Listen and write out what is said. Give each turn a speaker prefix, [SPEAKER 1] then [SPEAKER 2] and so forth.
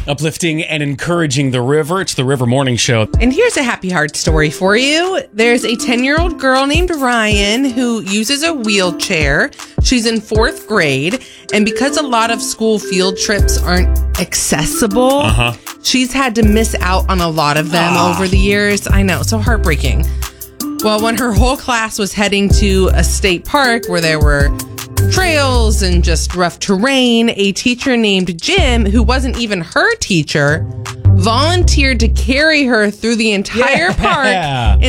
[SPEAKER 1] uplifting and encouraging the river. It's the River Morning Show.
[SPEAKER 2] And here's a happy heart story for you. There's a 10-year-old girl named Ryan who uses a wheelchair. She's in 4th grade. And because a lot of school field trips aren't accessible, she's had to miss out on a lot of them over the years. I know, so heartbreaking. Well, when her whole class was heading to a state park where there were trails and just rough terrain, a teacher named Jim, who wasn't even her teacher, volunteered to carry her through the entire park